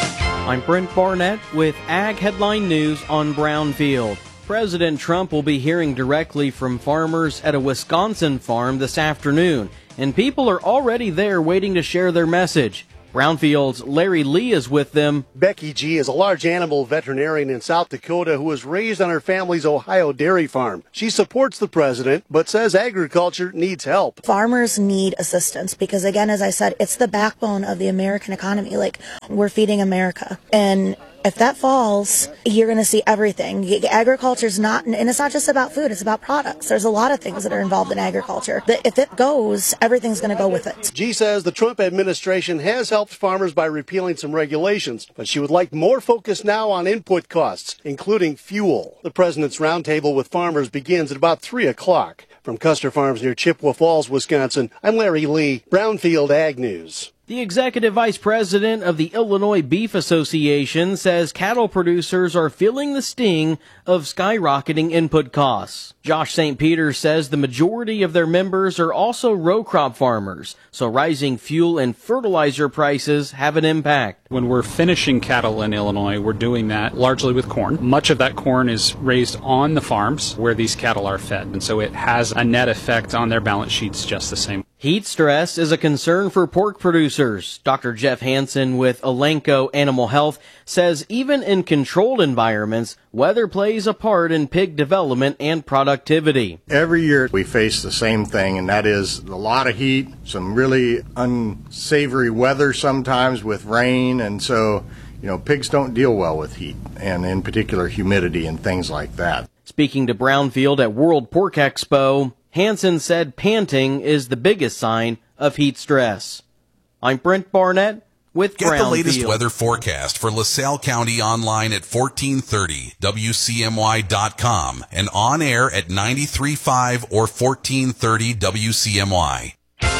I'm Brent Barnett with Ag Headline News on Brownfield. President Trump will be hearing directly from farmers at a Wisconsin farm this afternoon, and people are already there waiting to share their message. Brownfield's Larry Lee is with them. Becky G. is a large animal veterinarian in South Dakota who was raised on her family's Ohio dairy farm. She supports the president, but says agriculture needs help. Farmers need assistance because, again, as I said, it's the backbone of the American economy. Like, we're feeding America. And if that falls, you're going to see everything. Agriculture is not, and it's not just about food, it's about products. There's a lot of things that are involved in agriculture. That if it goes, everything's going to go with it. G says the Trump administration has helped farmers by repealing some regulations, but she would like more focus now on input costs, including fuel. The president's roundtable with farmers begins at about three o'clock. From Custer Farms near Chippewa Falls, Wisconsin, I'm Larry Lee, Brownfield Ag News. The executive vice president of the Illinois Beef Association says cattle producers are feeling the sting of skyrocketing input costs. Josh Saint Peter says the majority of their members are also row crop farmers, so rising fuel and fertilizer prices have an impact. When we're finishing cattle in Illinois, we're doing that largely with corn. Much of that corn is raised on the farms where these cattle are fed, and so it has a net effect on their balance sheets just the same. Heat stress is a concern for pork producers. Doctor Jeff Hansen with Elanco Animal Health says even in controlled environments, weather plays a part in pig development and productivity. Every year we face the same thing, and that is a lot of heat, some really unsavory weather sometimes with rain, and so, you know, pigs don't deal well with heat, and in particular humidity and things like that. Speaking to Brownfield at World Pork Expo, Hansen said panting is the biggest sign of heat stress. I'm Brent Barnett with Get Brownfield. the latest weather forecast for LaSalle County online at fourteen thirty W C M Y dot com and on air at ninety-three point five or fourteen thirty W C M Y.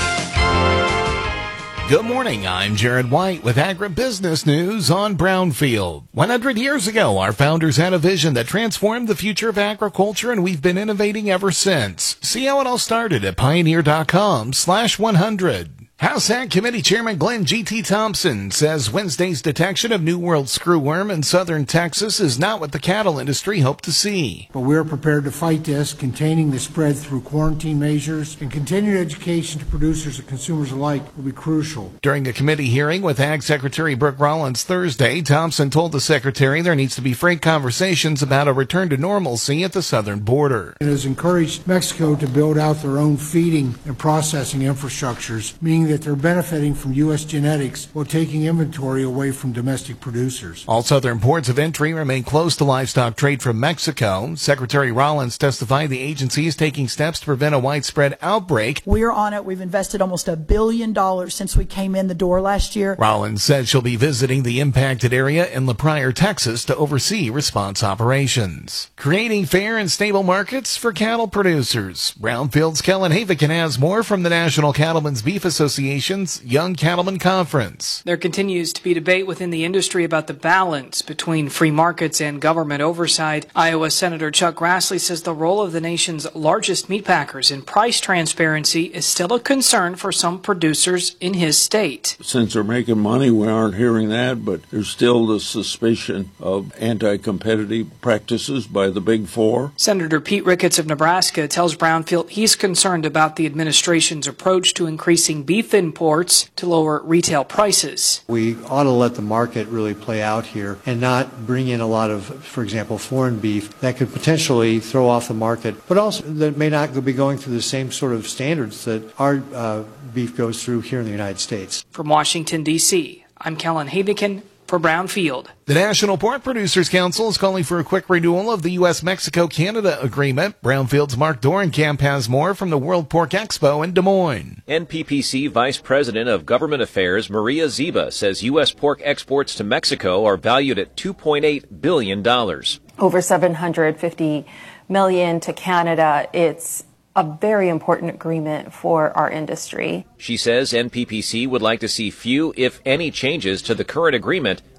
Good morning, I'm Jared White with Agribusiness News on Brownfield. one hundred years ago, our founders had a vision that transformed the future of agriculture, and we've been innovating ever since. See how it all started at pioneer.com slash 100. House Ag Committee Chairman Glenn G T. Thompson says Wednesday's detection of New World screwworm in southern Texas is not what the cattle industry hoped to see. But we're prepared to fight this, containing the spread through quarantine measures, and continued education to producers and consumers alike will be crucial. During a committee hearing with Ag Secretary Brooke Rollins Thursday, Thompson told the Secretary there needs to be frank conversations about a return to normalcy at the southern border. It has encouraged Mexico to build out their own feeding and processing infrastructures, meaning that they're benefiting from U S genetics while taking inventory away from domestic producers. All southern ports of entry remain closed to livestock trade from Mexico. Secretary Rollins testified the agency is taking steps to prevent a widespread outbreak. We're on it. We've invested almost a billion dollars since we came in the door last year. Rollins said she'll be visiting the impacted area in La Pryor, Texas to oversee response operations. Creating fair and stable markets for cattle producers. Brownfield's Kellen Havican has more from the National Cattlemen's Beef Association Young Cattlemen Conference. There continues to be debate within the industry about the balance between free markets and government oversight. Iowa Senator Chuck Grassley says the role of the nation's largest meat packers in price transparency is still a concern for some producers in his state. Since they're making money, we aren't hearing that, but there's still the suspicion of anti-competitive practices by the Big Four. Senator Pete Ricketts of Nebraska tells Brownfield he's concerned about the administration's approach to increasing beef imports to lower retail prices. We ought to let the market really play out here and not bring in a lot of, for example, foreign beef that could potentially throw off the market, but also that may not be going through the same sort of standards that our uh, beef goes through here in the United States. From Washington, D C, I'm Kellen Havican for Brownfield. The National Pork Producers Council is calling for a quick renewal of the U S Mexico Canada agreement. Brownfield's Mark Dorenkamp has more from the World Pork Expo in Des Moines. N P P C Vice President of Government Affairs Maria Ziba says U S pork exports to Mexico are valued at two point eight billion dollars. Over seven hundred fifty million dollars to Canada. It's a very important agreement for our industry. She says N P P C would like to see few, if any, changes to the current agreement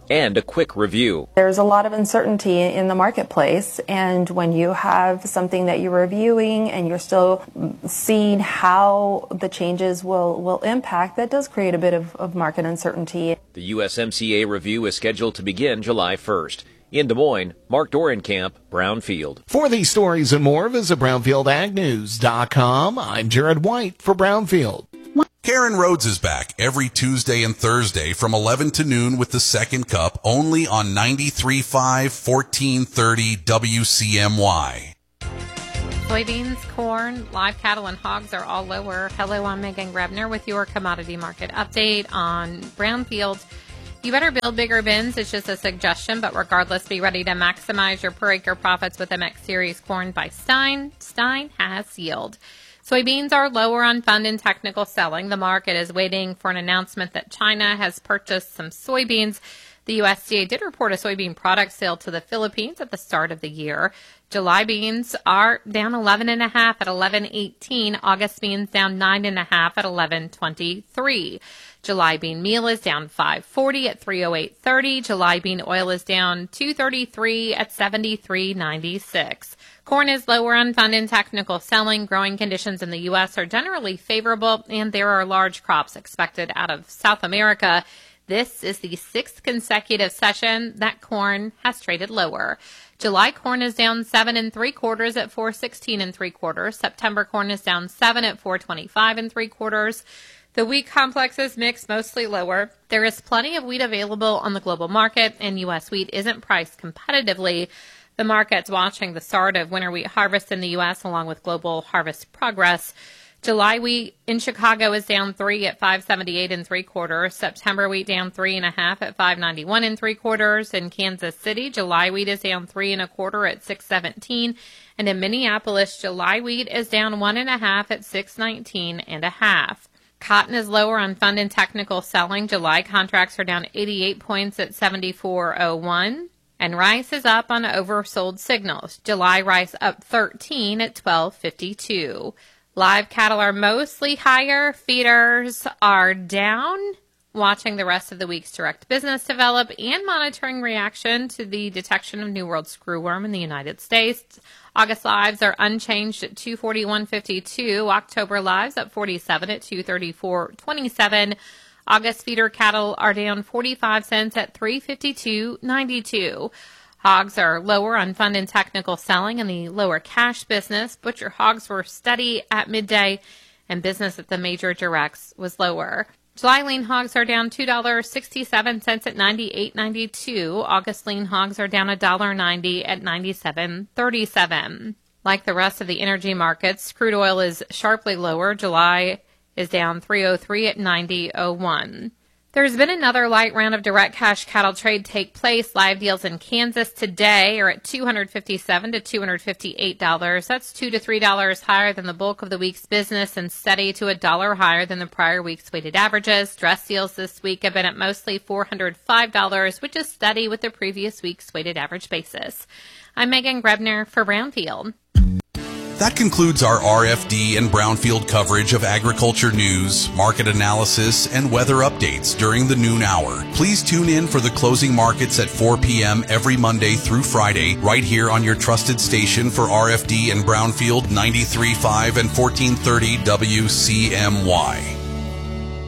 and a quick review. There's a lot of uncertainty in the marketplace, and when you have something that you're reviewing and you're still seeing how the changes will, will impact, that does create a bit of, of market uncertainty. The U S M C A review is scheduled to begin July first. In Des Moines, Mark Dorenkamp, Brownfield. For these stories and more, visit brownfield ag news dot com. I'm Jared White for Brownfield. Karen Rhodes is back every Tuesday and Thursday from eleven to noon with the Second Cup, only on ninety-three point five, fourteen thirty W C M Y. Soybeans, corn, live cattle, and hogs are all lower. Hello, I'm Megan Grebner with your commodity market update on Brownfield. You better build bigger bins. It's just a suggestion, but regardless, be ready to maximize your per acre profits with M X Series corn by Stein. Stein has yield. Soybeans are lower on fund and technical selling. The market is waiting for an announcement that China has purchased some soybeans. The U S D A did report a soybean product sale to the Philippines at the start of the year. July beans are down eleven point five at eleven eighteen. August beans down nine point five at eleven twenty-three. July bean meal is down five forty at three oh eight thirty. July bean oil is down two thirty-three at seventy-three ninety-six. Corn is lower on fund and technical selling. Growing conditions in the U S are generally favorable, and there are large crops expected out of South America. This is the sixth consecutive session that corn has traded lower. July corn is down seven and three quarters at four sixteen and three quarters. September corn is down seven at four twenty-five and three quarters. The wheat complex is mixed, mostly lower. There is plenty of wheat available on the global market, and U S wheat isn't priced competitively. The market's watching the start of winter wheat harvest in the U S along with global harvest progress. July wheat in Chicago is down three at five seventy-eight and three quarters. September wheat down three and a half at five ninety-one and three quarters. In Kansas City, July wheat is down three and a quarter at six seventeen. And in Minneapolis, July wheat is down one and a half at six nineteen and a half. Cotton is lower on fund and technical selling. July contracts are down eighty-eight points at seventy-four oh one. And rice is up on oversold signals. July rice up thirteen at twelve fifty-two. Live cattle are mostly higher. Feeders are down. Watching the rest of the week's direct business develop and monitoring reaction to the detection of New World screwworm in the United States. August lives are unchanged at two forty-one fifty-two. October lives up forty-seven at two thirty-four twenty-seven. August feeder cattle are down forty-five cents at three fifty-two ninety-two. Hogs are lower on fund and technical selling in the lower cash business. Butcher hogs were steady at midday, and business at the major directs was lower. July lean hogs are down two dollars and sixty-seven cents at ninety-eight ninety-two. August lean hogs are down one dollar and ninety cents at ninety-seven thirty-seven. Like the rest of the energy markets, crude oil is sharply lower. July is down three oh three at ninety oh one. There's been another light round of direct cash cattle trade take place. Live deals in Kansas today are at two fifty-seven to two fifty-eight dollars. That's two to three dollars higher than the bulk of the week's business and steady to a dollar higher than the prior week's weighted averages. Dress deals this week have been at mostly four hundred five dollars, which is steady with the previous week's weighted average basis. I'm Megan Grebner for Brownfield. That concludes our R F D and Brownfield coverage of agriculture news, market analysis, and weather updates during the noon hour. Please tune in for the closing markets at four p.m. every Monday through Friday, right here on your trusted station for R F D and Brownfield ninety-three point five and fourteen thirty W C M Y.